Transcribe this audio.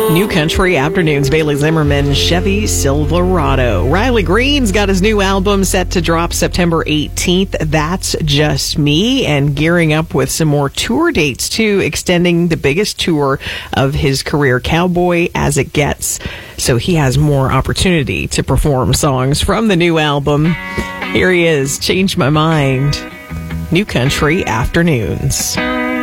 New Country Afternoons, Bailey Zimmerman, Chevy Silverado. Riley Green's got his new album set to drop September 18th. That's Just Me, and gearing up with some more tour dates, too, extending the biggest tour of his career, Cowboy As It Gets. So he has more opportunity to perform songs from the new album. Here he is, Change My Mind, New Country Afternoons.